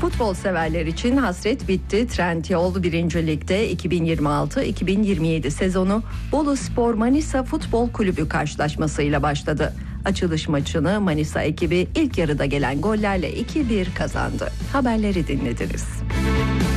Futbol severler için hasret bitti. Trendyol 1. Lig'de 2026-2027 sezonu Boluspor Manisa Futbol Kulübü karşılaşmasıyla başladı. Açılış maçını Manisa ekibi ilk yarıda gelen gollerle 2-1 kazandı. Haberleri dinlediniz.